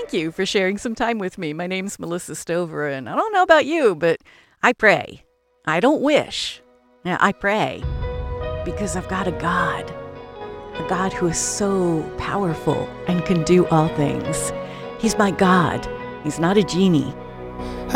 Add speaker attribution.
Speaker 1: thank you for sharing some time with me. My name's Melissa Stover, and I don't know about you, but I pray. I don't wish. Yeah, I pray because I've got a God who is so powerful and can do all things. He's my God. He's not a genie.